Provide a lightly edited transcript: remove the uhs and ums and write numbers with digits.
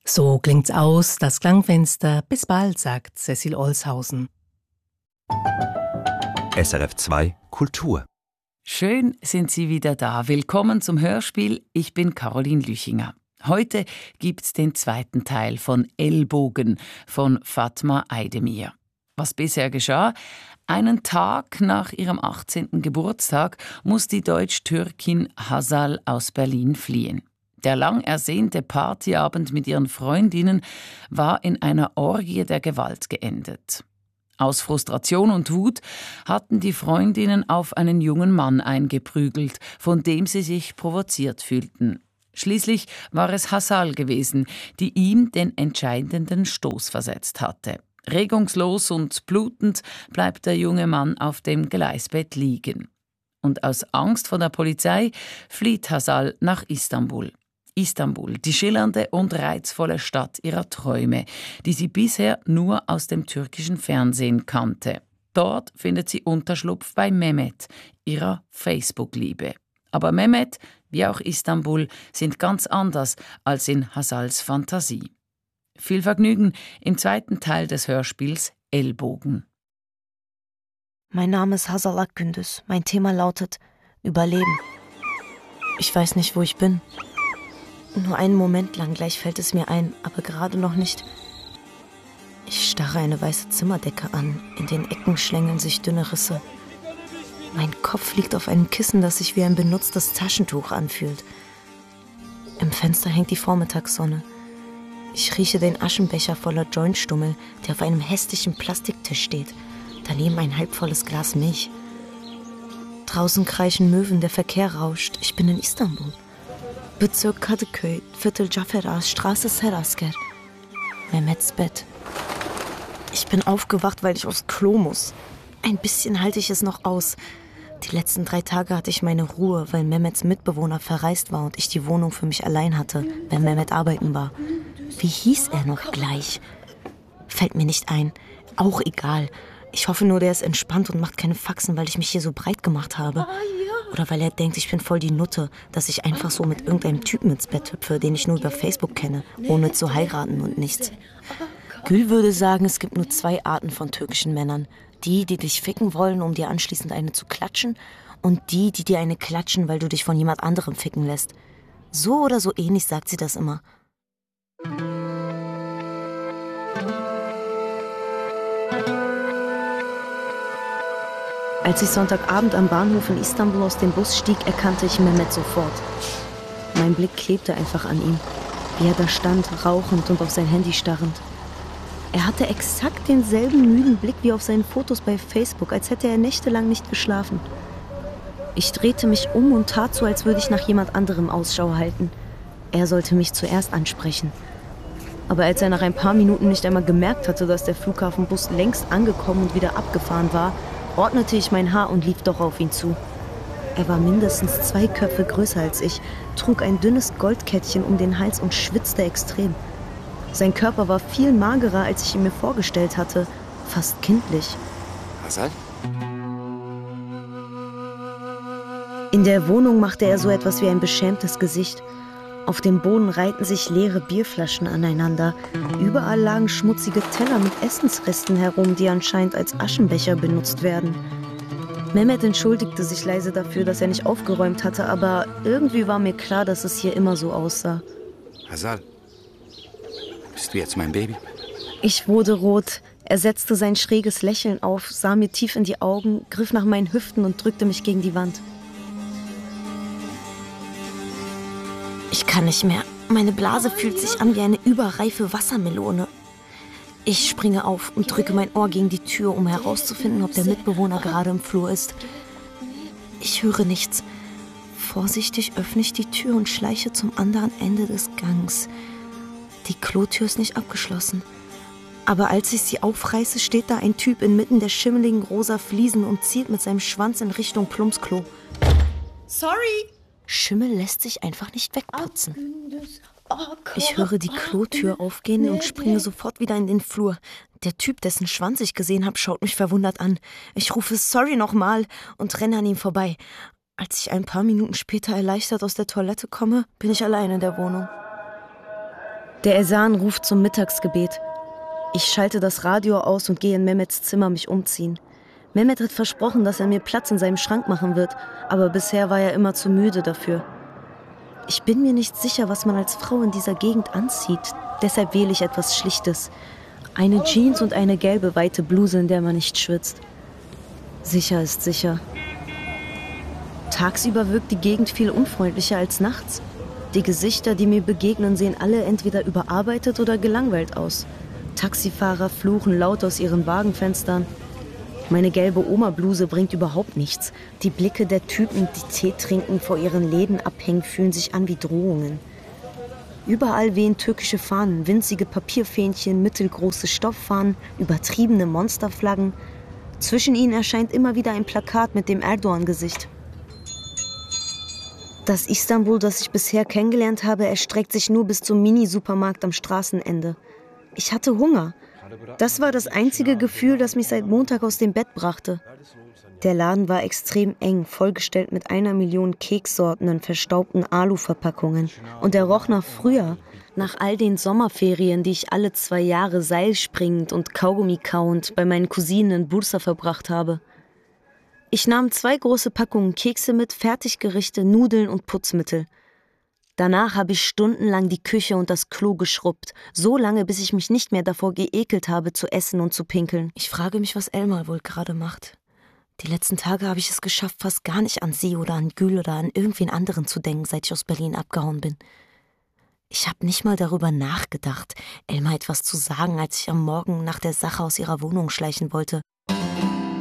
So klingt's aus, das Klangfenster. Bis bald, sagt Cecil Olshausen. SRF 2 Kultur. Schön sind Sie wieder da. Willkommen zum Hörspiel. Ich bin Caroline Lüchinger. Heute gibt's den zweiten Teil von Ellbogen von Fatma Aydemir. Was bisher geschah? Einen Tag nach ihrem 18. Geburtstag muss die Deutsch-Türkin Hazal aus Berlin fliehen. Der lang ersehnte Partyabend mit ihren Freundinnen war in einer Orgie der Gewalt geendet. Aus Frustration und Wut hatten die Freundinnen auf einen jungen Mann eingeprügelt, von dem sie sich provoziert fühlten. Schließlich war es Hazal gewesen, die ihm den entscheidenden Stoß versetzt hatte. Regungslos und blutend bleibt der junge Mann auf dem Gleisbett liegen. Und aus Angst vor der Polizei flieht Hazal nach Istanbul. Istanbul, die schillernde und reizvolle Stadt ihrer Träume, die sie bisher nur aus dem türkischen Fernsehen kannte. Dort findet sie Unterschlupf bei Mehmet, ihrer Facebook-Liebe. Aber Mehmet, wie auch Istanbul, sind ganz anders als in Hazals Fantasie. Viel Vergnügen im zweiten Teil des Hörspiels Ellbogen. Mein Name ist Hazal Akgündüz. Mein Thema lautet Überleben. Ich weiß nicht, wo ich bin. Nur einen Moment lang, gleich fällt es mir ein, aber gerade noch nicht. Ich starre eine weiße Zimmerdecke an. In den Ecken schlängeln sich dünne Risse. Mein Kopf liegt auf einem Kissen, das sich wie ein benutztes Taschentuch anfühlt. Im Fenster hängt die Vormittagssonne. Ich rieche den Aschenbecher voller Jointstummel, der auf einem hässlichen Plastiktisch steht. Daneben ein halbvolles Glas Milch. Draußen kreischen Möwen, der Verkehr rauscht. Ich bin in Istanbul. Bezirk Kadıköy, Viertel Caferaz, Straße Serasker. Mehmets Bett. Ich bin aufgewacht, weil ich aufs Klo muss. Ein bisschen halte ich es noch aus. Die letzten 3 Tage hatte ich meine Ruhe, weil Mehmets Mitbewohner verreist war und ich die Wohnung für mich allein hatte, wenn Mehmet arbeiten war. Wie hieß er noch gleich? Fällt mir nicht ein. Auch egal. Ich hoffe nur, der ist entspannt und macht keine Faxen, weil ich mich hier so breit gemacht habe. Oder weil er denkt, ich bin voll die Nutte, dass ich einfach so mit irgendeinem Typen ins Bett hüpfe, den ich nur über Facebook kenne, ohne zu heiraten und nichts. Gül würde sagen, es gibt nur 2 Arten von türkischen Männern. Die dich ficken wollen, um dir anschließend eine zu klatschen, und die dir eine klatschen, weil du dich von jemand anderem ficken lässt. So oder so ähnlich sagt sie das immer. Als ich Sonntagabend am Bahnhof in Istanbul aus dem Bus stieg, erkannte ich Mehmet sofort. Mein Blick klebte einfach an ihm, wie er da stand, rauchend und auf sein Handy starrend. Er hatte exakt denselben müden Blick wie auf seinen Fotos bei Facebook, als hätte er nächtelang nicht geschlafen. Ich drehte mich um und tat so, als würde ich nach jemand anderem Ausschau halten. Er sollte mich zuerst ansprechen. Aber als er nach ein paar Minuten nicht einmal gemerkt hatte, dass der Flughafenbus längst angekommen und wieder abgefahren war, ordnete ich mein Haar und lief doch auf ihn zu. Er war mindestens 2 Köpfe größer als ich, trug ein dünnes Goldkettchen um den Hals und schwitzte extrem. Sein Körper war viel magerer, als ich ihn mir vorgestellt hatte, fast kindlich. Hazal? In der Wohnung machte er so etwas wie ein beschämtes Gesicht. Auf dem Boden reihten sich leere Bierflaschen aneinander. Überall lagen schmutzige Teller mit Essensresten herum, die anscheinend als Aschenbecher benutzt werden. Mehmet entschuldigte sich leise dafür, dass er nicht aufgeräumt hatte, aber irgendwie war mir klar, dass es hier immer so aussah. Hazal, bist du jetzt mein Baby? Ich wurde rot. Er setzte sein schräges Lächeln auf, sah mir tief in die Augen, griff nach meinen Hüften und drückte mich gegen die Wand. Ich kann nicht mehr. Meine Blase fühlt sich an wie eine überreife Wassermelone. Ich springe auf und drücke mein Ohr gegen die Tür, um herauszufinden, ob der Mitbewohner gerade im Flur ist. Ich höre nichts. Vorsichtig öffne ich die Tür und schleiche zum anderen Ende des Gangs. Die Klotür ist nicht abgeschlossen. Aber als ich sie aufreiße, steht da ein Typ inmitten der schimmeligen rosa Fliesen und zielt mit seinem Schwanz in Richtung Plums Klo. Sorry! Schimmel lässt sich einfach nicht wegputzen. Ich höre die Klotür aufgehen und springe sofort wieder in den Flur. Der Typ, dessen Schwanz ich gesehen habe, schaut mich verwundert an. Ich rufe Sorry nochmal und renne an ihm vorbei. Als ich ein paar Minuten später erleichtert aus der Toilette komme, bin ich allein in der Wohnung. Der Esan ruft zum Mittagsgebet. Ich schalte das Radio aus und gehe in Mehmets Zimmer mich umziehen. Mehmet hat versprochen, dass er mir Platz in seinem Schrank machen wird, aber bisher war er immer zu müde dafür. Ich bin mir nicht sicher, was man als Frau in dieser Gegend anzieht. Deshalb wähle ich etwas Schlichtes. Eine Jeans und eine gelbe, weite Bluse, in der man nicht schwitzt. Sicher ist sicher. Tagsüber wirkt die Gegend viel unfreundlicher als nachts. Die Gesichter, die mir begegnen, sehen alle entweder überarbeitet oder gelangweilt aus. Taxifahrer fluchen laut aus ihren Wagenfenstern. Meine gelbe Oma-Bluse bringt überhaupt nichts. Die Blicke der Typen, die Tee trinken, vor ihren Läden abhängen, fühlen sich an wie Drohungen. Überall wehen türkische Fahnen, winzige Papierfähnchen, mittelgroße Stofffahnen, übertriebene Monsterflaggen. Zwischen ihnen erscheint immer wieder ein Plakat mit dem Erdogan-Gesicht. Das Istanbul, das ich bisher kennengelernt habe, erstreckt sich nur bis zum Mini-Supermarkt am Straßenende. Ich hatte Hunger. Das war das einzige Gefühl, das mich seit Montag aus dem Bett brachte. Der Laden war extrem eng, vollgestellt mit 1 Million Kekssorten in verstaubten Aluverpackungen. Und er roch nach Frühjahr, nach all den Sommerferien, die ich alle 2 Jahre seilspringend und Kaugummi kauend bei meinen Cousinen in Bursa verbracht habe. Ich nahm 2 große Packungen Kekse mit, Fertiggerichte, Nudeln und Putzmittel. Danach habe ich stundenlang die Küche und das Klo geschrubbt, so lange, bis ich mich nicht mehr davor geekelt habe, zu essen und zu pinkeln. Ich frage mich, was Elmar wohl gerade macht. Die letzten Tage habe ich es geschafft, fast gar nicht an sie oder an Gül oder an irgendwen anderen zu denken, seit ich aus Berlin abgehauen bin. Ich habe nicht mal darüber nachgedacht, Elmar etwas zu sagen, als ich am Morgen nach der Sache aus ihrer Wohnung schleichen wollte.